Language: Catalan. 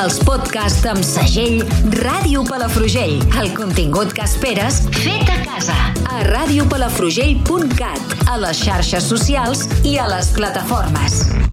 Els podcasts amb segell Ràdio Palafrugell. El contingut que esperes fet a casa. A radiopalafrugell.cat, a les xarxes socials i a les plataformes.